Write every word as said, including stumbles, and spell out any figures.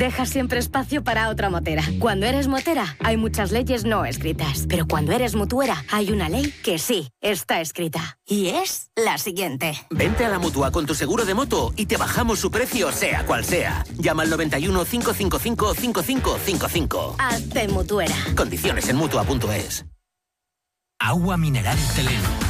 dejas siempre espacio para otra motera. Cuando eres motera, hay muchas leyes no escritas. Pero cuando eres mutuera, hay una ley que sí está escrita. Y es la siguiente. Vente a la Mutua con tu seguro de moto y te bajamos su precio, sea cual sea. Llama al noventa y uno, cinco cinco cinco, cinco cinco cinco cinco. Hazte mutuera. Condiciones en Mutua punto es. Agua mineral Teleno.